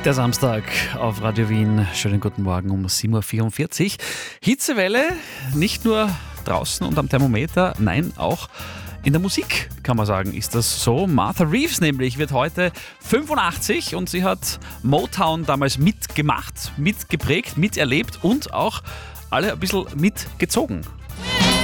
Der Samstag auf Radio Wien. Schönen guten Morgen um 7.44 Uhr. Hitzewelle, nicht nur draußen und am Thermometer, nein, auch in der Musik, kann man sagen, ist das so. Martha Reeves nämlich wird heute 85 und sie hat Motown damals mitgemacht, mitgeprägt, miterlebt und auch alle ein bisschen mitgezogen.